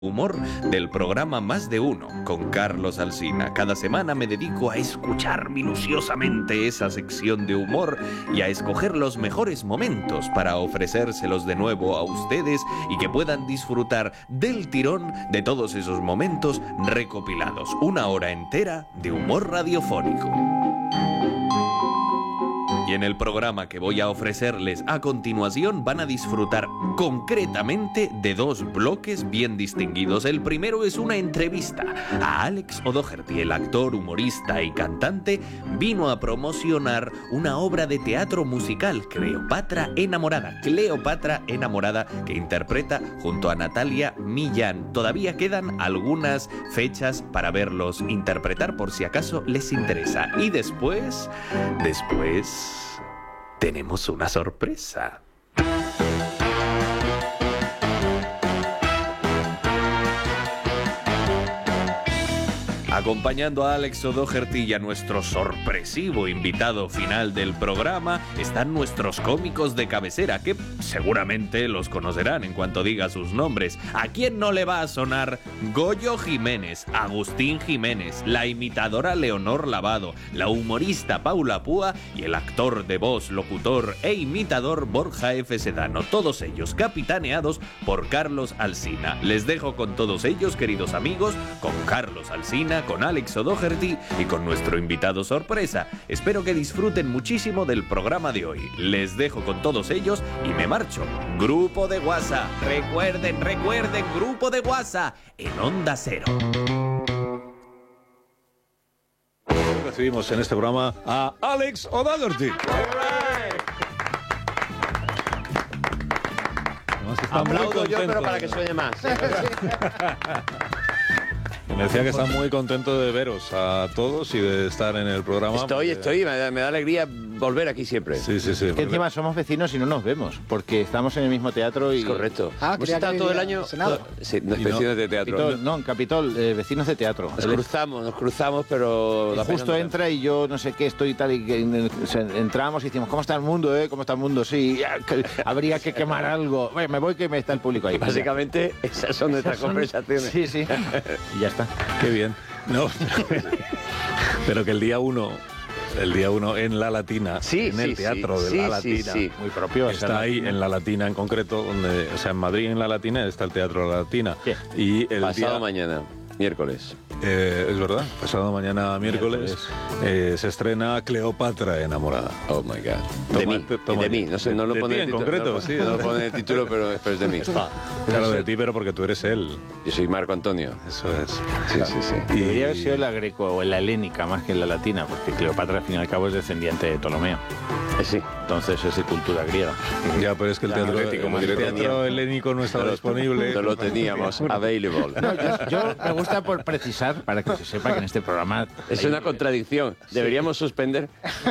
humor del programa Más de Uno con Carlos Alsina. Cada semana me dedico a escuchar minuciosamente esa sección de humor y a escoger los mejores momentos para ofrecérselos de nuevo a ustedes y que puedan disfrutar del tirón de todos esos momentos recopilados. Una hora entera de humor radiofónico. Y en el programa que voy a ofrecerles a continuación van a disfrutar concretamente de dos bloques bien distinguidos. El primero es una entrevista a Alex O'Doherty, el actor, humorista y cantante. Vino a promocionar una obra de teatro musical, Cleopatra Enamorada, que interpreta junto a Natalia Millán. Todavía quedan algunas fechas para verlos interpretar por si acaso les interesa. Y después tenemos una sorpresa. Acompañando a Alex O'Doherty y a nuestro sorpresivo invitado final del programa están nuestros cómicos de cabecera, que seguramente los conocerán en cuanto diga sus nombres. ¿A quién no le va a sonar Goyo Jiménez, Agustín Jiménez, la imitadora Leonor Lavado, la humorista Paula Púa y el actor de voz, locutor e imitador Borja F. Sedano? Todos ellos capitaneados por Carlos Alsina. Les dejo con todos ellos, queridos amigos, con Carlos Alsina, con Alex O'Doherty y con nuestro invitado sorpresa. Espero que disfruten muchísimo del programa de hoy. Les dejo con todos ellos y me marcho. Grupo de WhatsApp. Recuerden, Grupo de WhatsApp en Onda Cero. Recibimos en este programa a Alex O'Doherty. Aplaudo yo, pero para que suene más. Me decía que está muy contento de veros a todos y de estar en el programa. Estoy, me da alegría volver aquí siempre. Sí. Que encima somos vecinos y no nos vemos, porque estamos en el mismo teatro y... Es correcto. Hemos estado todo el año... Sí, vecinos de teatro. En Capitol, vecinos de teatro. Nos cruzamos, pero... Justo entra y yo no sé qué estoy tal y que entramos y decimos, ¿cómo está el mundo, ¿Cómo está el mundo? Sí, habría que quemar algo. Bueno, me voy que me está el público ahí. Básicamente, esas son nuestras conversaciones. Sí. Y ya está. Qué bien. No, pero que el día 1 en La Latina, en el teatro de La Latina, muy propio. Está ahí en La Latina en concreto, donde, o sea, en Madrid en La Latina está el Teatro de La Latina. ¿Qué? Y el pasado mañana, miércoles. Es verdad, pasado mañana miércoles se estrena Cleopatra Enamorada. Oh my God. De mí, no lo pone en concreto, sí. No lo pone el título, pero es de mí. Claro, de ti, pero porque tú eres él. Yo soy Marco Antonio. Eso es. Sí. Y debería haber sido la greco o la helénica más que la latina, porque Cleopatra al fin y al cabo es descendiente de Ptolomeo. Sí. Entonces es de cultura griega. Ya, pero es que el teatro helénico no estaba disponible. No lo teníamos available. No, yo me gusta por precisar, para que se sepa que en este programa... Es una contradicción. Deberíamos suspender.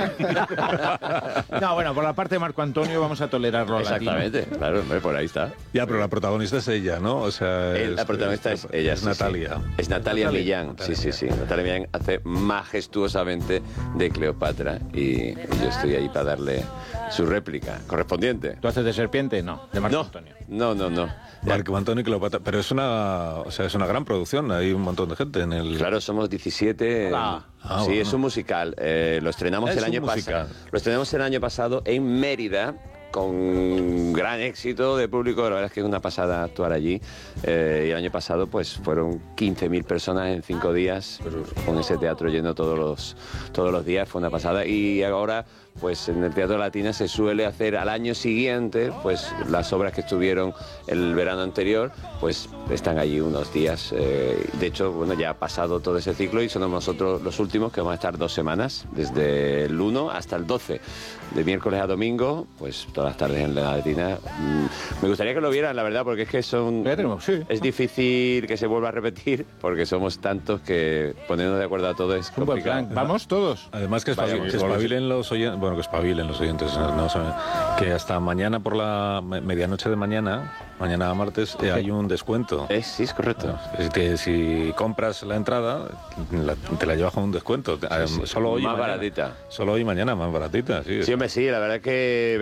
No, bueno, por la parte de Marco Antonio vamos a tolerarlo. Exactamente, claro, hombre, por ahí está. Ya, pero la protagonista es ella, ¿no? O sea, la protagonista es ella. Es Natalia. Sí. Es Natalia Millán. Sí. Natalia Millán hace majestuosamente de Cleopatra y yo estoy ahí para darle su réplica correspondiente. ¿Tú haces de serpiente? No, de Marco Antonio. No. Marco Antonio y Cleopatra, pero es una gran producción, hay un montón de gente en el... Claro, somos 17. Sí, bueno. Es un musical. Lo estrenamos el año pasado. Lo estrenamos el año pasado en Mérida, con gran éxito de público. La verdad es que es una pasada actuar allí. Y el año pasado pues fueron 15.000 personas en 5 días, con ese teatro lleno todos los días. Fue una pasada. Y ahora pues en el Teatro Latina se suele hacer al año siguiente, pues las obras que estuvieron el verano anterior, pues están allí unos días. De hecho, bueno, ya ha pasado todo ese ciclo y somos nosotros los últimos que vamos a estar 2 semanas, desde el 1 hasta el 12, de miércoles a domingo, pues todas las tardes en la Latina. Me gustaría que lo vieran, la verdad, porque es que es difícil que se vuelva a repetir, porque somos tantos que ponernos de acuerdo a todo es complicado. Vamos todos. Además que espabilen los oyentes. Bueno, que espabilen los oyentes, que hasta mañana por la medianoche de mañana martes, hay un descuento. Sí, es correcto. Es que si compras la entrada, te la llevas con un descuento. Solo hoy más baratita. Solo hoy y mañana más baratita. Sí, hombre, sí, la verdad es que merece la pena.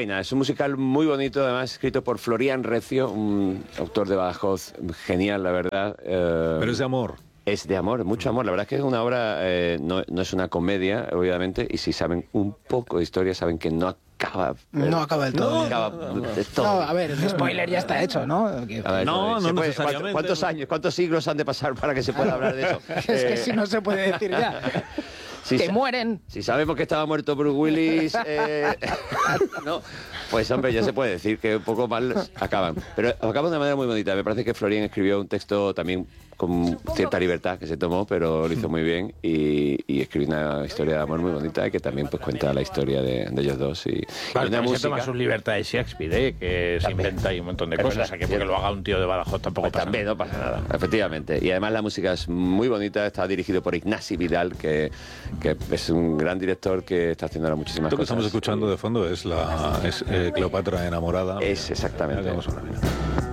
pena. Es un musical muy bonito, además escrito por Florian Recio, un autor de Badajoz genial, la verdad. Pero es de amor. Es de amor, mucho amor. La verdad es que es una obra, no es una comedia, obviamente, y si saben un poco de historia, saben que no acaba del todo. No acaba del todo. No, a ver, el spoiler ya está hecho, ¿no? A ver, no necesariamente. ¿Cuántos años, cuántos siglos han de pasar para que se pueda hablar de eso? Es que si no se puede decir ya. Que mueren. Si sabemos que estaba muerto Bruce Willis, no, pues hombre, ya se puede decir que un poco mal acaban. Pero acaban de una manera muy bonita. Me parece que Florian escribió un texto también con cierta libertad que se tomó, pero lo hizo muy bien y escribió una historia de amor muy bonita y que también pues cuenta la historia de ellos dos. Y una música. Se toma sus libertades Shakespeare, que se inventa ahí un montón de cosas. O sea, que porque lo haga un tío de Badajoz tampoco pues pasa también nada. No pasa nada, efectivamente. Y además la música es muy bonita, está dirigido por Ignasi Vidal, que es un gran director que está haciendo ahora muchísimas Lo que cosas. estamos escuchando de fondo es Cleopatra enamorada. Es exactamente. Vamos a ver.